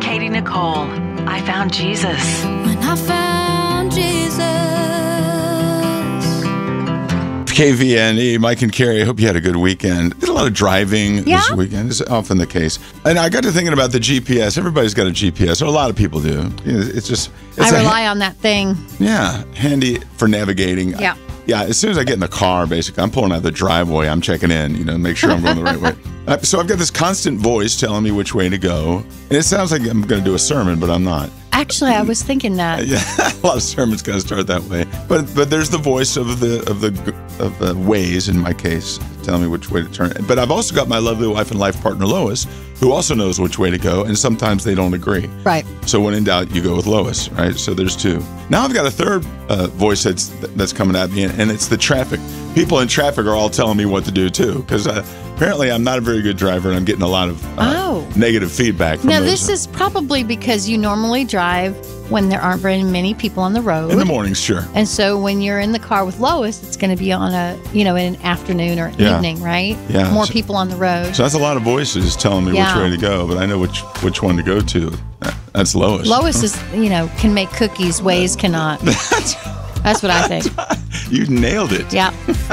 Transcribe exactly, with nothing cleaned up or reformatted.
Katie Nicole. I found Jesus. When I found Jesus. K V N E, Mike and Carrie, I hope you had a good weekend. Did a lot of driving Yeah. this weekend. It's often the case. And I got to thinking about the G P S. Everybody's got a G P S, or a lot of people do. You know, It's just... It's I a- rely on that thing. Yeah, handy for navigating. Yeah. Yeah, as soon as I get in the car, basically, I'm pulling out the driveway, I'm checking in, you know, make sure I'm going the right way. Uh, so I've got this constant voice telling me which way to go. And it sounds like I'm going to do a sermon, but I'm not. Actually, I was thinking that. Yeah, a lot of sermons kind of start that way. But but there's the voice of the of the of the ways, in my case, telling me which way to turn. But I've also got my lovely wife and life partner, Lois, who also knows which way to go, and sometimes they don't agree. Right. So when in doubt, you go with Lois, right? So there's two. Now I've got a third uh, voice that's that's coming at me, and, and it's the traffic. People in traffic are all telling me what to do too, because uh, apparently I'm not a very good driver, and I'm getting a lot of uh, Oh. negative feedback from Now, those. this is probably because you normally drive when there aren't very many people on the road. in the mornings, sure. And so when you're in the car with Lois, it's going to be on a, you know, in an afternoon or Yeah. evening, right? Yeah. More So- people on the road. So that's a lot of voices telling me Yeah. which way to go, but I know which which one to go to. That's Lois. Lois is, you know, can make cookies, Waze cannot. That's what I think. You nailed it. Yeah.